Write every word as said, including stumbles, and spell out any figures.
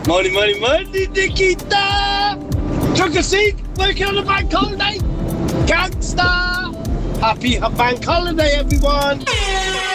Money, money, money, Nikita! Took a seat, working on a bank holiday. Gangster! Happy bank holiday, everyone!